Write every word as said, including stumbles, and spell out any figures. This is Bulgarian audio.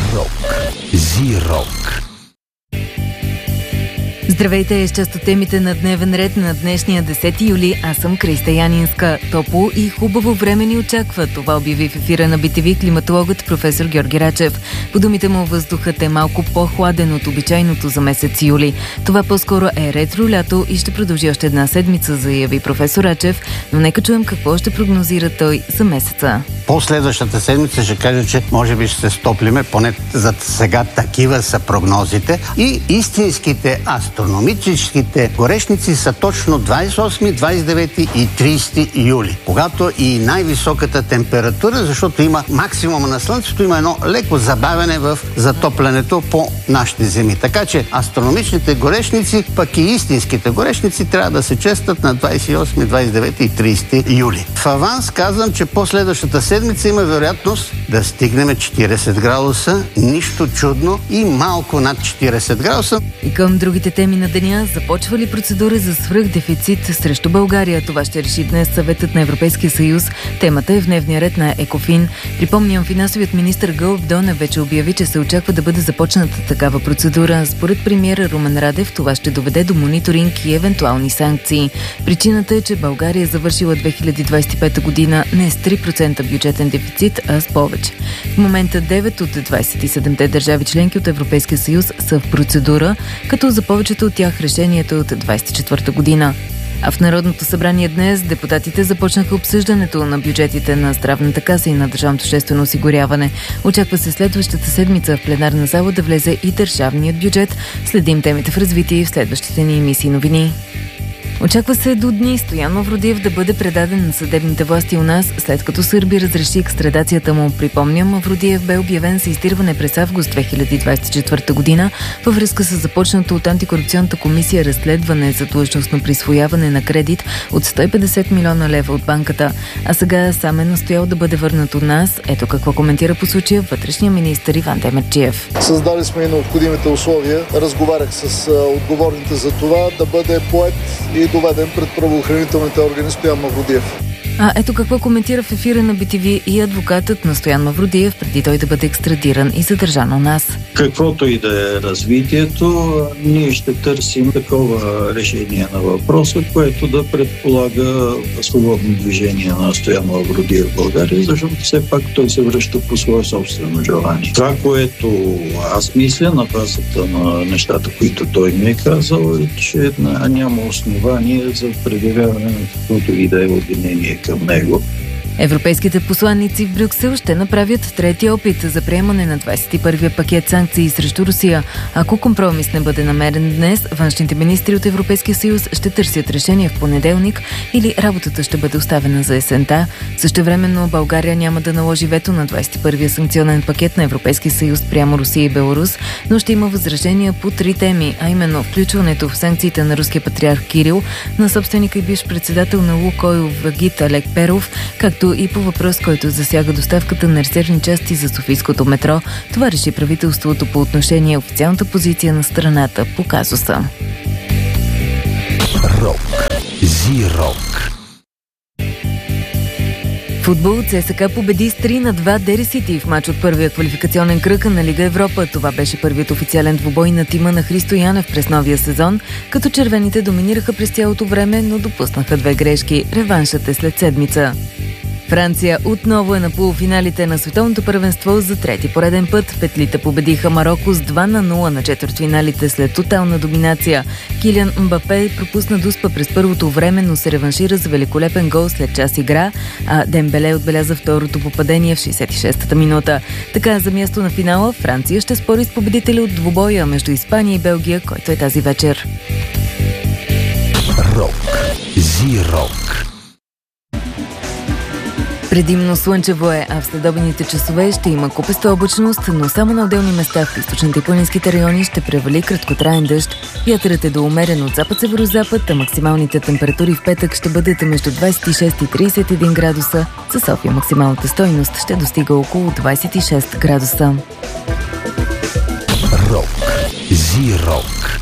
Рок. Зи-рок. Здравейте, с част от темите на дневен ред на днешния десети юли. Аз съм Криста Янинска. Топло и хубаво време ни очаква. Това обяви в ефира на би ти ви климатологът професор Георги Рачев. По думите му, въздухът е малко по-хладен от обичайното за месец юли. Това по-скоро е ретро лято и ще продължи още една седмица, заяви професор Рачев, но нека чуем какво ще прогнозира той за месеца. По следващата седмица ще кажа, че може би ще се стоплиме, поне за сега такива са прогнозите. И истинските астрономическите горешници са точно двадесет и осми, двадесет и девети и тридесети юли, когато и най-високата температура, защото има максимума на Слънцето, има едно леко забавяне в затоплянето по нашите земи. Така че астрономичните горешници, пък и истинските горешници трябва да се честват на двадесет и осми, двадесет и девети и тридесети юли. В аванс казвам, че по следващата седмица има вероятност да стигнем четиридесет градуса, нищо чудно и малко над четиридесет градуса. И към другите теми на деня, започва ли процедура за свръхдефицит срещу България? Това ще реши днес Съветът на Европейския съюз. Темата е в дневния ред на Екофин. Припомням, финансовият министър Гълъб Донев вече обяви, че се очаква да бъде започната такава процедура. Според премиера Румен Радев, това ще доведе до мониторинг и евентуални санкции. Причината е, че България е завършила две хиляди двадесет и пета година не с три процента бюджетен дефицит, а с повече. В момента девет от двадесет и седемте държави членки от Европейския съюз са в процедура, като за повечето от тях решението е от двадесет и четвърта година. А в Народното събрание днес депутатите започнаха обсъждането на бюджетите на Здравната каса и на Държавното обществено осигуряване. Очаква се следващата седмица в пленарна зала да влезе и държавният бюджет. Следим темите в развитие в следващите ни емисии новини. Очаква се до дни Стоян Мавродиев да бъде предаден на съдебните власти у нас, след като Сърбия разреши екстрадацията му. Припомням, Мавродиев бе обявен за издирване през август две хиляди двадесет и четвърта година във връзка с започнато от антикорупционната комисия разследване за длъжностно присвояване на кредит от сто и петдесет милиона лева от банката. А сега сам е настоял да бъде върнат от нас. Ето какво коментира по случая вътрешния министър Иван Демерджиев. Създали сме и необходимите условия. Разговарях с а, отговорните за това да бъде поет и доведен пред правоохранителните органи Стоян Мавродиев. А ето какво коментира в ефира на би ти ви и адвокатът на Стоян Мавродиев, преди той да бъде екстрадиран и задържан у нас. Каквото и да е развитието, ние ще търсим такова решение на въпроса, което да предполага свободно движение на Стоян Мавродиев в България, защото все пак той се връща по свое собствено желание. Това, което аз мисля на базата на нещата, които той ми е казал, е, че няма основание за предявяване на каквото и да е обвинение към него. Европейските посланици в Брюксел ще направят трети опит за приемане на двадесет и първия пакет санкции срещу Русия. Ако компромис не бъде намерен днес, външните министри от Европейския съюз ще търсят решение в понеделник или работата ще бъде оставена за есента. Същевременно България няма да наложи вето на двадесет и първия санкционен пакет на Европейския съюз прямо Русия и Беларус, но ще има възражения по три теми, а именно включването в санкциите на руския патриарх Кирил, на собственика и бивш председател на Лукойл Вагит Олег Перов, както и по въпрос, който засяга доставката на резервни части за софийското метро. Това реши правителството по отношение официалната позиция на страната по казуса. Рок. Зи-рок. Футбол ЦСКА победи с три на два Дери Сити в мач от първия квалификационен кръг на Лига Европа. Това беше първият официален двубой на тима на Христо Янев през новия сезон, като червените доминираха през цялото време, но допуснаха две грешки. Реваншът е след седмица. Франция отново е на полуфиналите на световното първенство за трети пореден път. Петлите победиха Мароко с два на нула на четвъртфиналите след тотална доминация. Килиан Мбапе пропусна дуспа през първото време, но се реваншира за великолепен гол след час игра, а Дембеле отбеляза второто попадение в шейсет и шестата минута. Така, за място на финала Франция ще спори с победителя от двубоя между Испания и Белгия, който е тази вечер. Рок. Зи-рок. Предимно слънчево е, а в следобедните часове ще има купеста облачност, но само на отделни места в източните и планинските райони ще превали краткотраен дъжд. Вятърът е до умерен от запад-северозапад, а максималните температури в петък ще бъдат между двадесет и шест и тридесет и един градуса. За София максималната стойност ще достига около двадесет и шест градуса. Рок. Зи-рок.